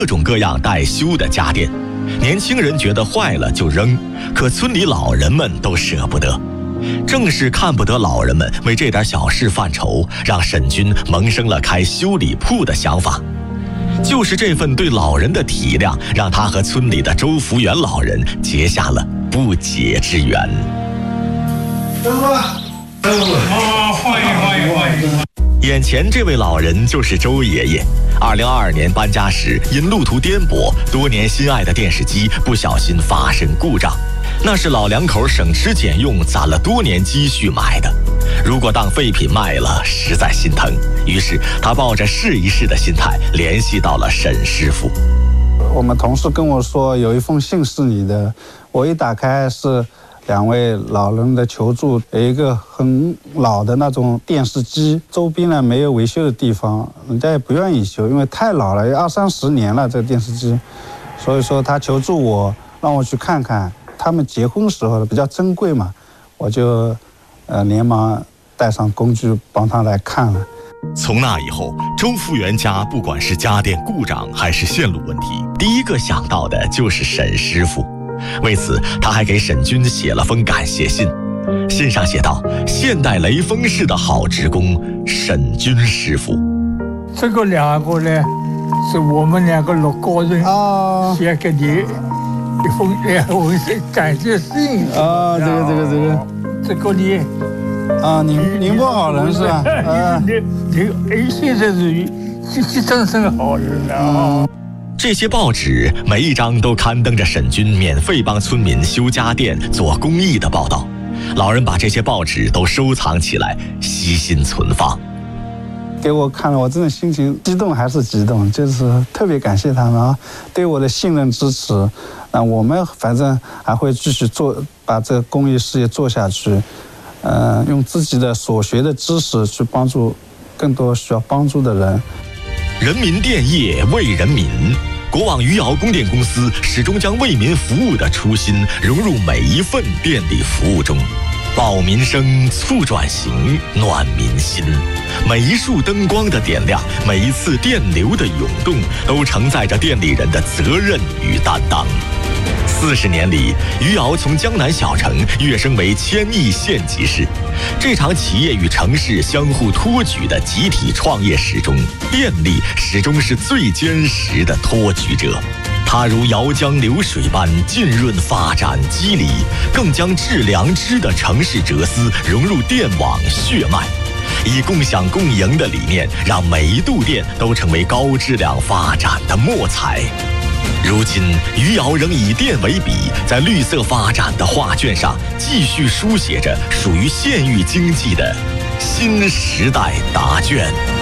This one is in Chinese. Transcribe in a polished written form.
各种各样待修的家电，年轻人觉得坏了就扔，可村里老人们都舍不得。正是看不得老人们为这点小事犯愁，让沈军萌生了开修理铺的想法。就是这份对老人的体谅，让他和村里的周福元老人结下了不解之缘。 欢迎！ 眼前这位老人就是周爷爷。2022年搬家时，因路途颠簸，多年心爱的电视机不小心发生故障。那是老两口省吃俭用攒了多年积蓄买的，如果当废品卖了，实在心疼。于是他抱着试一试的心态，联系到了沈师傅。 我们同事跟我说有一封信是你的，我一打开是2位老人的求助，有一个很老的那种电视机，周边呢没有维修的地方，人家也不愿意修，因为太老了，有20-30年了这个电视机，所以说他求助我，让我去看看。他们结婚时候比较珍贵嘛，我就连忙带上工具帮他来看了。 从那以后，周福元家不管是家电故障还是线路问题，第一个想到的就是沈师傅。为此，他还给沈军写了封感谢信，信上写道：现代雷锋式的好职工沈军师傅。 这个2个呢，是我们2个6个人写给你一封感谢信啊，这个你啊，您不好人是吧？ 你现在是真是好人啊！ 这些报纸每一张都刊登着沈军免费帮村民修家电、做公益的报道。老人把这些报纸都收藏起来，悉心存放。 给我看了，我真的心情激动还是激动，就是特别感谢他们啊，对我的信任支持。那我们反正还会继续把这个公益事业做下去，用自己的所学的知识去帮助更多需要帮助的人。 人民电业为人民，国网余姚供电公司始终将为民服务的初心融入每一份电力服务中，保民生、促转型、暖民心。每一束灯光的点亮，每一次电流的涌动，都承载着电力人的责任与担当。40年里，余姚从江南小城跃升为1000亿县级市。这场企业与城市相互托举的集体创业史中，电力始终是最坚实的托举者。它如姚江流水般浸润发展肌理，更将致良知的城市哲思融入电网血脉，以共享共赢的理念，让每一度电都成为高质量发展的墨彩。如今，余姚仍以电为笔，在绿色发展的画卷上继续书写着属于县域经济的新时代答卷。